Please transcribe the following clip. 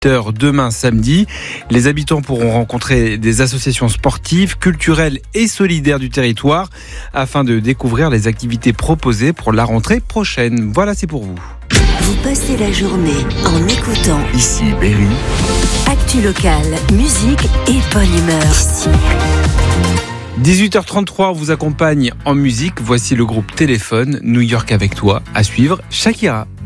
18h demain samedi. Les habitants pourront rencontrer des associations sportives, culturelles et solidaires du territoire afin de découvrir les activités proposées pour la rentrée prochaine. Voilà, c'est pour vous. Vous passez la journée en écoutant Ici Berry. Actu locale, musique et bonne humeur. Ici. 18h33, on vous accompagne en musique. Voici le groupe Téléphone, New York avec toi. À suivre, Shakira.